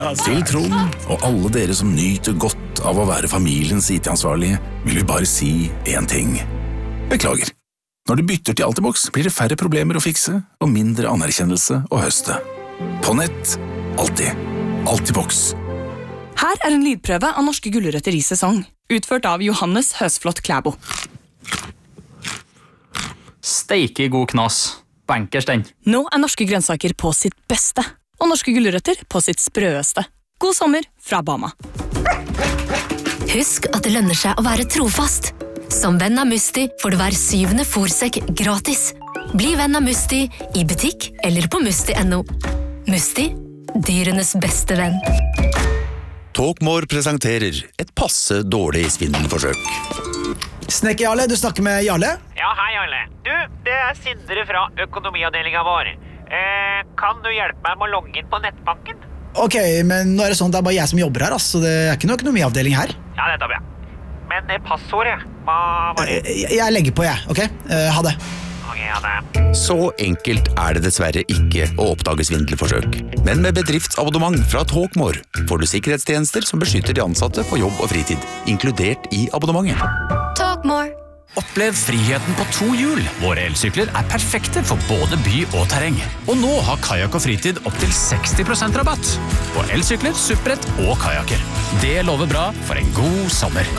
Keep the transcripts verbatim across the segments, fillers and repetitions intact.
Til Trond og alle dere som nyter godt av å være familiens I T-ansvarlige, vil vi bare si én ting. Beklager. Når du bytter til Altibox, blir det færre problemer å fikse og mindre anerkjennelse å høste. På nett, alltid. Altibox. Her er en lydprøve av norske gulrøtter I sesong, utført av Johannes Høsflot Klæbo. Steike god knas. Bankers den. Nå er norske grønnsaker på sitt beste, og norske gulrøtter på sitt sprøeste. God sommer fra Bama. Husk at det lønner seg å være trofast. Som venn av Musti får du hver syvende fôrsekk gratis. Bli venn av Musti I butikk eller på musti punktum no. Musti, dyrenes beste venn. Talkmore presenterer et passe dårlig svindelforsøk. Snekker Jarle, du snakker med Jarle? Ja, hei Jarle. Du, det er Sindre fra økonomiavdelingen vår. Eh, kan du hjelpe meg med å logge inn på nettbanken? Ok, men nå er det sånn at det er bare jeg som jobber her, altså. Det er ikke noe økonomiavdeling her. Ja, det tar vi. Men det passordet, hva var det? Jeg, jeg legger på, jeg, ok? Uh, ha det. Ok, ha det. Så enkelt er det dessverre ikke å oppdage svindelforsøk. Men med bedriftsabonnement fra Talkmore får du sikkerhetstjenester som beskytter de ansatte på jobb og fritid, inkludert I abonnementet. Talkmore. Opplev friheten på to hjul. Våre elsykler er perfekte for både by og terreng. Og nå har Kajak og Fritid opp til seksti prosent rabatt på elsykler, supprett og kajaker. Det lover bra for en god sommer.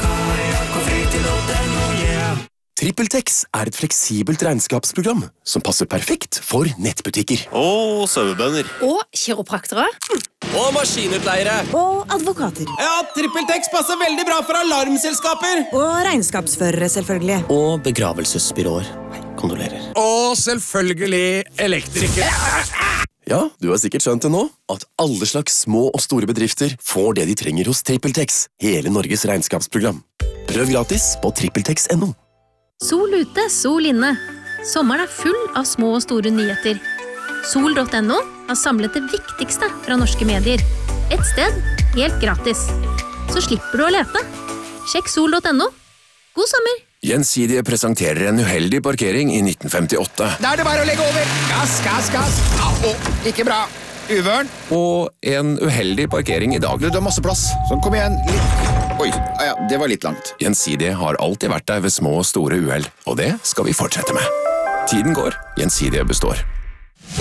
TrippelTex er et fleksibelt regnskapsprogram som passer perfekt for nettbutikker. Og sauebønder. Og kiropraktere. Og maskinutleiere. Og advokater. Ja, TrippelTex passer veldig bra for alarmselskaper. Og regnskapsførere, selvfølgelig. Og begravelsesbyråer. Kondolerer. Og selvfølgelig elektrikere. Ja, du har sikkert skjønt det nå, at alle slags små og store bedrifter får det de trenger hos TrippelTex, hele Norges regnskapsprogram. Prøv gratis på trippeltex punktum no. Sol ute, sol inne. Sommeren er full av små og store nyheter. sol punktum no har samlet det viktigste fra norske medier. Et sted, helt gratis. Så slipper du å lete. Sjekk sol punktum no. God sommer! Gjensidige presenterer en uheldig parkering I nitten femtiåtte. Da er det bare å legge over. Gass, gass, gass. Au, ikke bra. Uvørn. Og en uheldig parkering I dag. Du, du har masse plass. Sånn, kom igjen. Litt. Oi, ja, det var litt langt. Gjensidige har alltid vært der ved små og store uheld, og det skal vi fortsette med. Tiden går, Gjensidige består.